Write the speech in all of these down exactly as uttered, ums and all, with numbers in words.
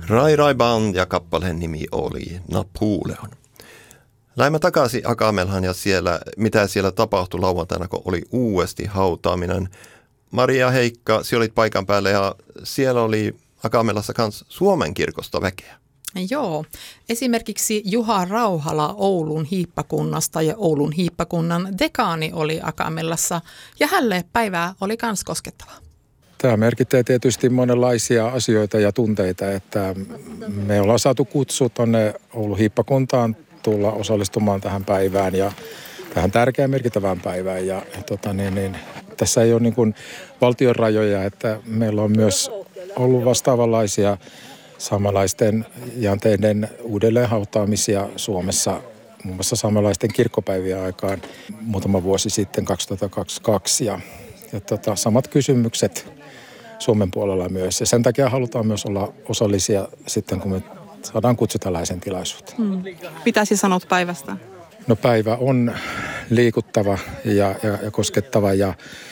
Rai Rai Band ja kappaleen nimi oli Napoleon. Läimme takaisin Akamelhan ja siellä, mitä siellä tapahtui lauantaina, kun oli uudesti hautaaminen. Maria Heikka, sinä olit paikan päällä ja siellä oli Akamelassa myös Suomen kirkosta väkeä. Joo, esimerkiksi Juha Rauhala Oulun hiippakunnasta ja Oulun hiippakunnan dekaani oli Akamelassa ja hälle päivää oli kans koskettava. Tämä merkitsee tietysti monenlaisia asioita ja tunteita, että me ollaan saatu kutsu tuonne Oulun hiippakuntaan tulla osallistumaan tähän päivään ja tähän tärkeään merkittävään päivään. Ja, tota, niin, niin, tässä ei ole niin kuin valtion rajoja, että meillä on myös ollut vastaavanlaisia saamelaisten janteiden uudelleenhautaamisia Suomessa, muun muassa saamelaisten kirkkopäivien aikaan muutama vuosi sitten kaksituhattakaksikymmentäkaksi. Ja, ja tota, samat kysymykset Suomen puolella myös. Ja sen takia halutaan myös olla osallisia sitten, kun me saadaan kutsu tällaisen tilaisuuteen. Hmm. Mitä sinä sanot päivästä? No päivä on liikuttava ja, ja, ja koskettava ja,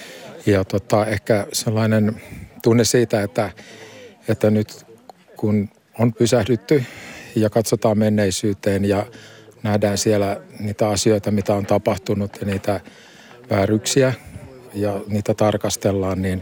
ja tota, ehkä sellainen tunne siitä, että, että nyt kun on pysähdytty ja katsotaan menneisyyteen ja nähdään siellä niitä asioita, mitä on tapahtunut ja niitä vääryksiä ja niitä tarkastellaan, niin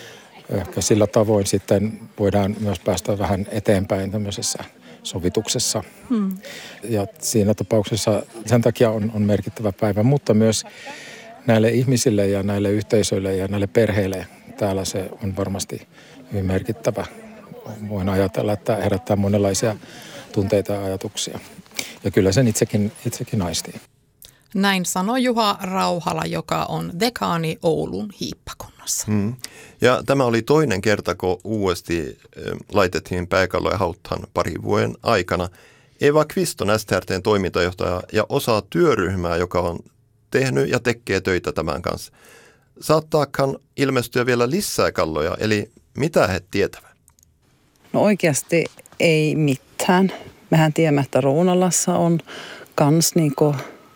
ehkä sillä tavoin sitten voidaan myös päästä vähän eteenpäin tämmöisessä sovituksessa. Hmm. Ja siinä tapauksessa sen takia on, on merkittävä päivä, mutta myös näille ihmisille ja näille yhteisöille ja näille perheille täällä se on varmasti hyvin merkittävä. Voin ajatella, että herättää monenlaisia tunteita ja ajatuksia. Ja kyllä sen itsekin, itsekin aistii. Näin sanoi Juha Rauhala, joka on dekaani Oulun hiippakunnassa. Hmm. Ja tämä oli toinen kerta, kun uudesti laitettiin pääkalloja hauttaan parin vuoden aikana. Eva Kvist on S T R T:n toimintajohtaja ja osa työryhmää, joka on tehnyt ja tekee töitä tämän kanssa. Saattaakaan ilmestyä vielä lisää kalloja, eli mitä he tietävät? No oikeasti ei mitään. Mehän tiedämme, että Ruunalassa on kans niinku